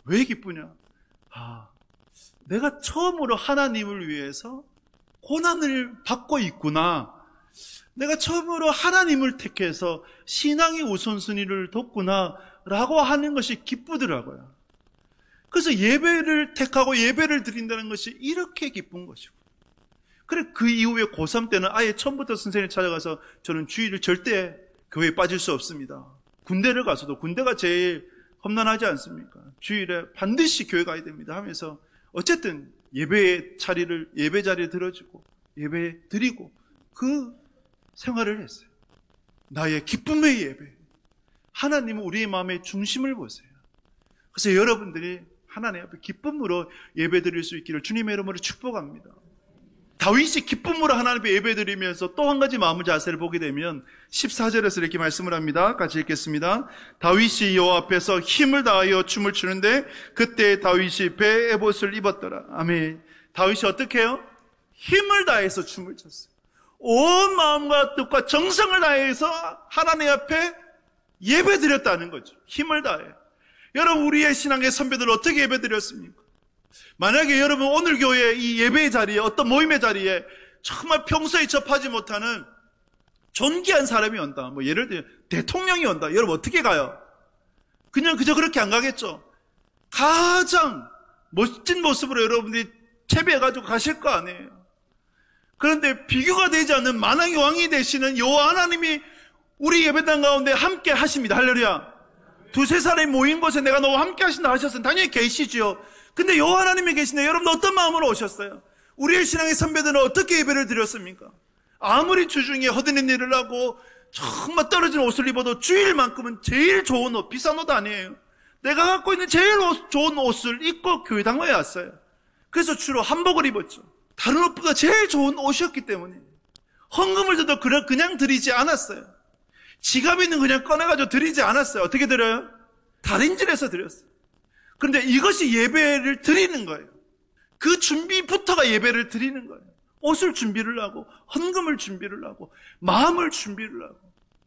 왜 기쁘냐? 내가 처음으로 하나님을 위해서 고난을 받고 있구나. 내가 처음으로 하나님을 택해서 신앙의 우선순위를 뒀구나 라고 하는 것이 기쁘더라고요. 그래서 예배를 택하고 예배를 드린다는 것이 이렇게 기쁜 것이고, 그래 그 이후에 고3 때는 아예 처음부터 선생님을 찾아가서 저는 주일을 절대 교회에 빠질 수 없습니다. 군대를 가서도 군대가 제일 험난하지 않습니까? 주일에 반드시 교회 가야 됩니다 하면서 어쨌든 예배 자리에 들어주고 예배 드리고 그 생활을 했어요. 나의 기쁨의 예배. 하나님은 우리의 마음의 중심을 보세요. 그래서 여러분들이 하나님 앞에 기쁨으로 예배 드릴 수 있기를 주님의 이름으로 축복합니다. 다윗이 기쁨으로 하나님 앞에 예배 드리면서 또 한 가지 마음의 자세를 보게 되면 14절에서 이렇게 말씀을 합니다. 같이 읽겠습니다. 다윗이 여호와 앞에서 힘을 다하여 춤을 추는데 그때 다윗이 배 에봇을 입었더라. 아멘. 다윗이 어떻게 해요? 힘을 다해서 춤을 췄어요. 온 마음과 뜻과 정성을 다해서 하나님 앞에 예배 드렸다는 거죠. 힘을 다해. 여러분, 우리의 신앙의 선배들 어떻게 예배 드렸습니까? 만약에 여러분 오늘 교회 이 예배의 자리에, 어떤 모임의 자리에 정말 평소에 접하지 못하는 존귀한 사람이 온다. 뭐 예를 들어 대통령이 온다. 여러분 어떻게 가요? 그냥 그저 그렇게 안 가겠죠. 가장 멋진 모습으로 여러분들이 채비해가지고 가실 거 아니에요. 그런데 비교가 되지 않는 만왕의 왕이 되시는 여호와 하나님이 우리 예배당 가운데 함께 하십니다. 할렐루야. 두세 사람이 모인 곳에 내가 너와 함께 하신다 하셨으면 당연히 계시죠. 근데 여호와 하나님이 계신데 여러분 어떤 마음으로 오셨어요? 우리의 신앙의 선배들은 어떻게 예배를 드렸습니까? 아무리 주중에 허드렛 일을 하고 정말 떨어진 옷을 입어도 주일만큼은 제일 좋은 옷, 비싼 옷 아니에요. 내가 갖고 있는 제일 좋은 옷을 입고 교회당에 왔어요. 그래서 주로 한복을 입었죠. 다른 옷보다 제일 좋은 옷이었기 때문에 헌금을 줘도 그냥 드리지 않았어요. 지갑 있는 그냥 꺼내가지고 드리지 않았어요. 어떻게 드려요? 다림질해서 드렸어요. 그런데 이것이 예배를 드리는 거예요. 그 준비부터가 예배를 드리는 거예요. 옷을 준비를 하고 헌금을 준비를 하고 마음을 준비를 하고,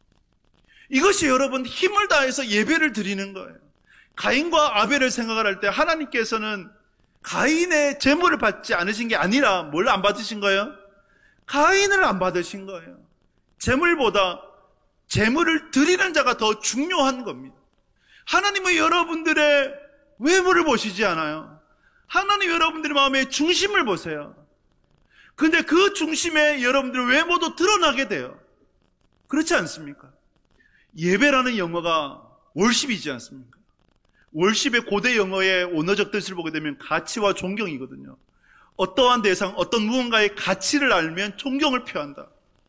이것이 여러분 힘을 다해서 예배를 드리는 거예요. 가인과 아벨을 생각을 할 때 하나님께서는 가인의 제물을 받지 않으신 게 아니라 뭘 안 받으신 거예요? 가인을 안 받으신 거예요. 제물보다 제물을 드리는 자가 더 중요한 겁니다. 하나님은 여러분들의 외모를 보시지 않아요. 하나님 여러분들의 마음의 중심을 보세요. 근데 그 중심에 여러분들의 외모도 드러나게 돼요. 그렇지 않습니까? 예배라는 영어가 월십이지 않습니까? 월십의 고대 영어의 원어적 뜻을 보게 되면 가치와 존경이거든요. 어떠한 대상, 어떤 무언가의 가치를 알면 존경을 표한다.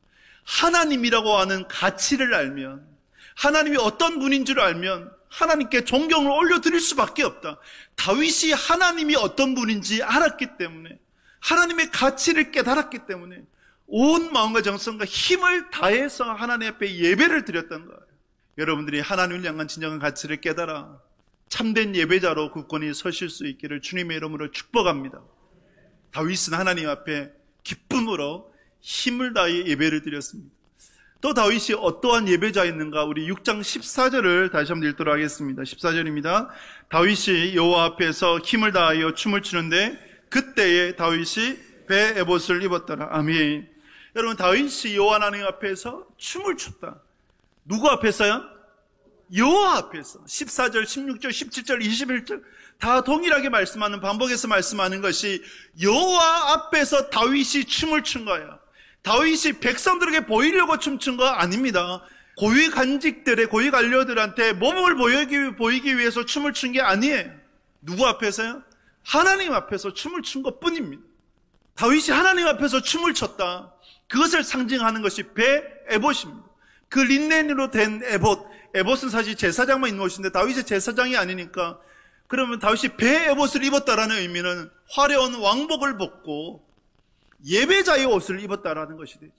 하나님이라고 하는 가치를 알면, 하나님이 어떤 분인 줄 알면 하나님께 존경을 올려드릴 수밖에 없다. 다윗이 하나님이 어떤 분인지 알았기 때문에, 하나님의 가치를 깨달았기 때문에 온 마음과 정성과 힘을 다해서 하나님 앞에 예배를 드렸던 거예요. 여러분들이 하나님을 향한 진정한 가치를 깨달아 참된 예배자로 굳건히 서실 수 있기를 주님의 이름으로 축복합니다. 다윗은 하나님 앞에 기쁨으로 힘을 다해 예배를 드렸습니다. 또 다윗이 어떠한 예배자였는가? 우리 6장 14절을 다시 한번 읽도록 하겠습니다. 14절입니다. 다윗이 여호와 앞에서 힘을 다하여 춤을 추는데 그때에 다윗이 배 에봇을 입었더라. 아멘. 여러분, 다윗이 여호와 하나님 앞에서 춤을 췄다. 누구 앞에서요? 여호와 앞에서. 14절, 16절, 17절, 21절 다 동일하게 말씀하는, 반복해서 말씀하는 것이 여호와 앞에서 다윗이 춤을 춘 거예요. 다윗이 백성들에게 보이려고 춤춘 거 아닙니다. 고위 간직들의, 고위 관료들한테 몸을 보이기 위해서 춤을 춘 게 아니에요. 누구 앞에서요? 하나님 앞에서 춤을 춘 것 뿐입니다. 다윗이 하나님 앞에서 춤을 췄다. 그것을 상징하는 것이 배 에봇입니다. 그 린넨으로 된 에봇. 에봇은 사실 제사장만 입는 옷인데 다윗이 제사장이 아니니까, 그러면 다윗이 배 에봇을 입었다라는 의미는 화려한 왕복을 벗고 예배자의 옷을 입었다라는 것이 되죠.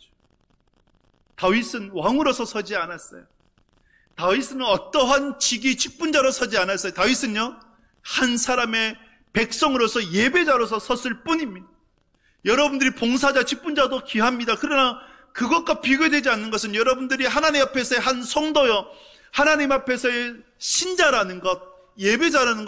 다윗은 왕으로서 서지 않았어요. 다윗은 어떠한 직분자로 서지 않았어요. 다윗은요, 한 사람의 백성으로서 예배자로서 섰을 뿐입니다. 여러분들이 봉사자, 직분자도 귀합니다. 그러나 그것과 비교되지 않는 것은 여러분들이 하나님 앞에서의 한 성도요, 하나님 앞에서의 신자라는 것, 예배자라는 것,